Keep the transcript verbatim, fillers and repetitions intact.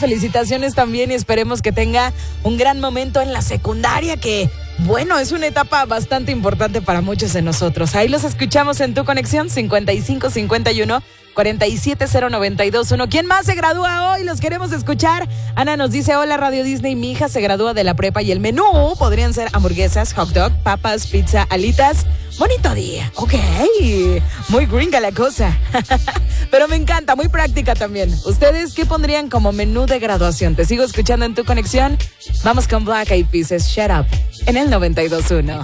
felicitaciones también y esperemos que tenga un gran momento en la secundaria que, bueno, es una etapa bastante importante para muchos de nosotros. Ahí los escuchamos en Tu Conexión cincuenta y cinco cincuenta y uno cuarenta y siete cero noventa y dos uno. ¿Quién más se gradúa hoy? Los queremos escuchar. Ana nos dice, hola Radio Disney, mi hija se gradúa de la prepa y el menú podrían ser hamburguesas, hot dog, papas, pizza, alitas. Bonito día, ok, muy gringa la cosa, pero me encanta, muy práctica también. ¿Ustedes qué pondrían como menú de graduación? Te sigo escuchando en Tu Conexión. Vamos con Black Eyed Peas, Shut Up, en el noventa y dos punto uno.